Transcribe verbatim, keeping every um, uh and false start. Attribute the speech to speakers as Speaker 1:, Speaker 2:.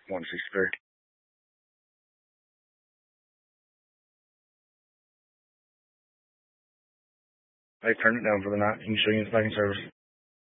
Speaker 1: one sixty-three. I turned it down for the night. You can show you it's back in service.